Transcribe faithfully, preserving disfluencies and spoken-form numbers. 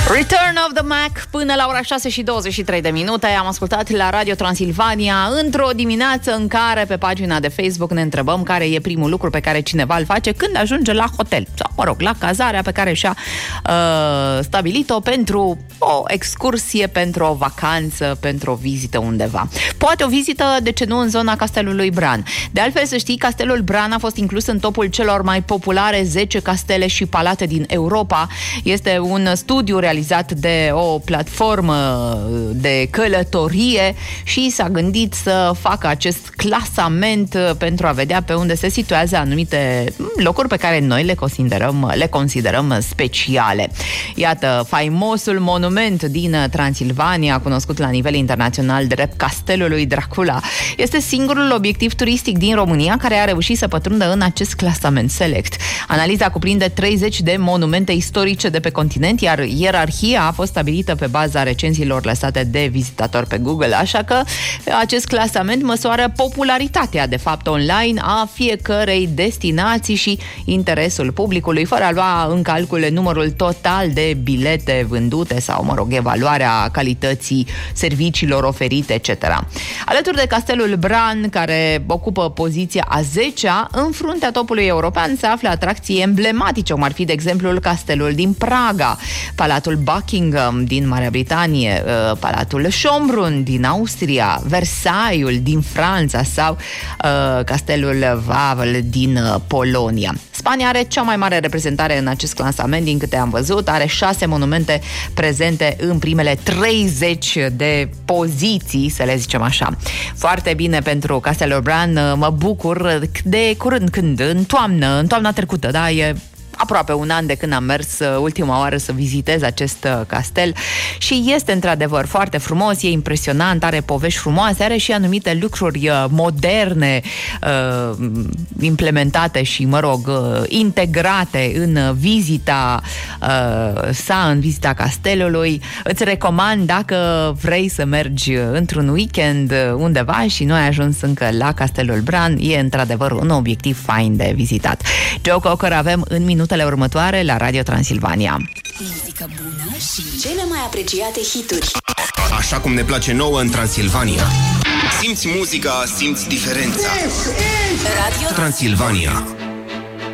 Return of the Mac până la ora șase și douăzeci și trei de minute. Am ascultat la Radio Transilvania într-o dimineață în care pe pagina de Facebook ne întrebăm care e primul lucru pe care cineva îl face când ajunge la hotel sau, mă rog, la cazarea pe care și-a uh, stabilit-o pentru o excursie, pentru o vacanță, pentru o vizită undeva. Poate o vizită, de ce nu, în zona Castelului Bran. De altfel, să știi, Castelul Bran a fost inclus în topul celor mai populare zece castele și palate din Europa. Este un studiu realizat de o platformă de călătorie și s-a gândit să facă acest clasament pentru a vedea pe unde se situează anumite locuri pe care noi le considerăm, le considerăm speciale. Iată, faimosul monument din Transilvania, cunoscut la nivel internațional drept Castelul lui Dracula, este singurul obiectiv turistic din România care a reușit să pătrundă în acest clasament select. Analiza cuprinde treizeci de monumente istorice de pe continent, iar ierarhia a fost stabilită pe baza recenziilor lăsate de vizitatori pe Google, așa că acest clasament măsoară popularitatea, de fapt, online a fiecărei destinații și interesul publicului, fără a lua în calcul numărul total de bilete vândute sau, mă rog, evaluarea calității serviciilor oferite, et cetera. Alături de Castelul Bran, care ocupă poziția a zecea, în fruntea topului european se află atracții emblematice, cum ar fi, de exemplu, Castelul din Praga, Palatul Buckingham din Marea Britanie, Palatul Schönbrunn din Austria, Versailles din Franța sau uh, Castelul Wawel din uh, Polonia. Spania are cea mai mare reprezentare în acest clasament, din câte am văzut, are șase monumente prezente în primele treizeci de poziții, să le zicem așa. Foarte bine pentru Castelul Bran, mă bucur de curând, când, în toamnă, în toamna trecută, da, e aproape un an de când am mers ultima oară să vizitez acest castel și este într-adevăr foarte frumos, e impresionant, are povești frumoase, are și anumite lucruri moderne uh, implementate și, mă rog, uh, integrate în vizita uh, sa, în vizita castelului. Îți recomand, dacă vrei să mergi într-un weekend undeva și nu ai ajuns încă la Castelul Bran, e într-adevăr un obiectiv fain de vizitat. Joe Cocker avem în minut următoare la Radio Transilvania. Muzică bună și cele mai apreciate hituri. Așa cum ne place nouă în Transilvania. Simți muzica, simți diferența. Radio Transilvania.